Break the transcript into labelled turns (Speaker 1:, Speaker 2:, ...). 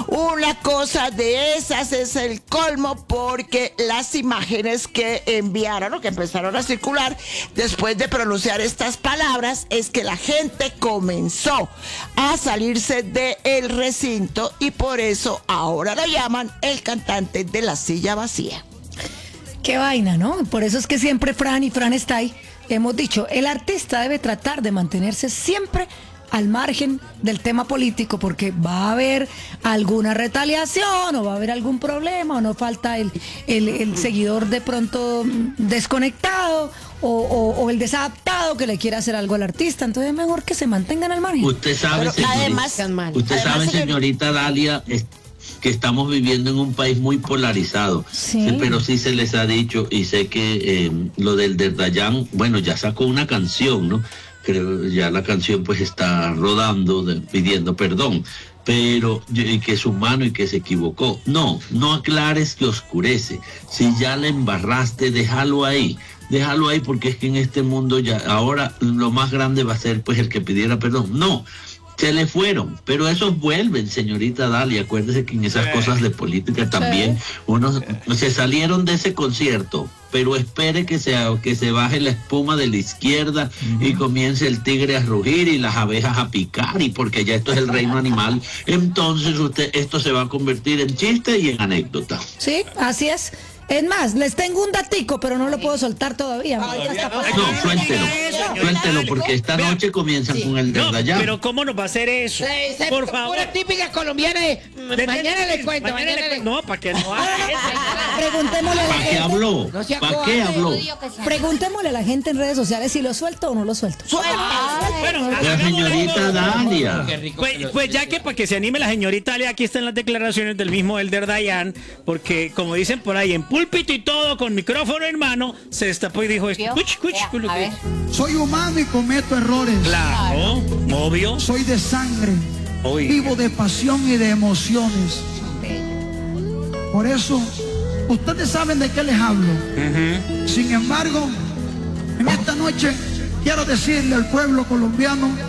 Speaker 1: Una cosa de esas es el colmo, porque las imágenes que enviaron o que empezaron a circular después de pronunciar estas palabras es que la gente comenzó a salirse del recinto y por eso ahora lo llaman el cantante de la silla vacía.
Speaker 2: Qué vaina, ¿no? Por eso es que siempre Fran y Fran está ahí. Hemos dicho, el artista debe tratar de mantenerse siempre al margen del tema político, porque va a haber alguna retaliación o va a haber algún problema o no falta el seguidor de pronto desconectado o el desadaptado que le quiera hacer algo al artista. Entonces es mejor que se mantengan al margen.
Speaker 3: Usted sabe, señorita Dalia, que estamos viviendo en un país muy polarizado,
Speaker 2: sí.
Speaker 3: Pero sí se les ha dicho, y sé que lo del Dayan, bueno, ya sacó una canción, ¿no? Creo ya la canción pues está rodando, pidiendo perdón, pero que es humano y que se equivocó. No aclares que oscurece. Si ya le embarraste, déjalo ahí, porque es que en este mundo ya ahora lo más grande va a ser pues el que pidiera perdón. No, se le fueron, pero esos vuelven, señorita Dalia. Acuérdese que en esas cosas de política también unos se salieron de ese concierto, pero espere que se baje la espuma de la izquierda y comience el tigre a rugir y las abejas a picar, y porque ya esto es el reino animal, entonces esto se va a convertir en chiste y en anécdota.
Speaker 2: Sí, así es. Es más, les tengo un datico, pero no lo puedo soltar todavía.
Speaker 3: No, suéltelo, porque esta noche comienzan con el de Dayan.
Speaker 4: Pero ¿cómo nos va a hacer eso? Por favor.
Speaker 5: Pura típica colombiana de mañana les cuento.
Speaker 4: No, para que no haga eso.
Speaker 2: Preguntémosle a la
Speaker 3: ¿Para qué
Speaker 2: gente.
Speaker 3: habló? ¿Para qué habló?
Speaker 2: Preguntémosle a la gente en redes sociales si lo suelto o no lo suelto.
Speaker 4: Bueno,
Speaker 3: La señorita Dalia.
Speaker 4: Pues ya que para que se anime la señorita Dalia, aquí están las declaraciones del mismo Elder Dayan, porque como dicen por ahí, en púlpito y todo, con micrófono en mano, se destapó y dijo esto.
Speaker 6: Soy humano y cometo errores.
Speaker 4: Claro, obvio.
Speaker 6: Soy de sangre. Vivo de pasión y de emociones. Por eso, ustedes saben de qué les hablo. Sin embargo, en esta noche quiero decirle al pueblo colombiano